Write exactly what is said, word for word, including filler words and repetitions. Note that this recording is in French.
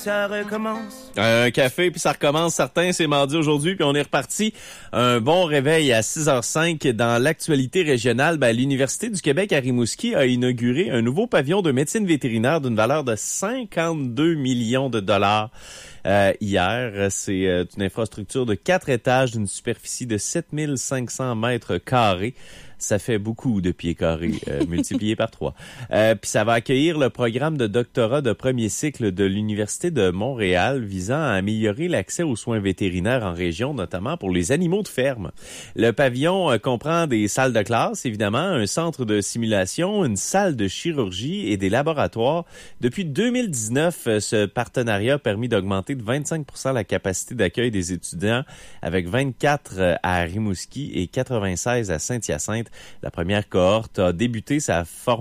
ça recommence. Un café, puis ça recommence. Certains, c'est mardi aujourd'hui, puis on est reparti. Un bon réveil à six heures cinq. Dans l'actualité régionale, ben, l'Université du Québec à Rimouski a inauguré un nouveau pavillon de médecine vétérinaire d'une valeur de cinquante-deux millions de dollars. Euh, hier, c'est euh, une infrastructure de quatre étages d'une superficie de sept mille cinq cents mètres carrés. Ça fait beaucoup de pieds carrés, euh, multiplié par trois. Euh, puis ça va accueillir le programme de doctorat de premier cycle de l'Université de Montréal visant à améliorer l'accès aux soins vétérinaires en région, notamment pour les animaux de ferme. Le pavillon euh, comprend des salles de classe, évidemment, un centre de simulation, une salle de chirurgie et des laboratoires. Depuis deux mille dix-neuf, euh, ce partenariat a permis d'augmenter de vingt-cinq pour cent la capacité d'accueil des étudiants, avec vingt-quatre à Rimouski et quatre-vingt-seize à Saint-Hyacinthe. La première cohorte a débuté sa formation